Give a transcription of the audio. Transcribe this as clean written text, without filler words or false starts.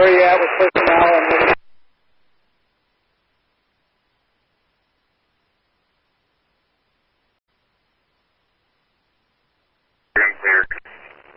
Where are you at with personnel and Clear.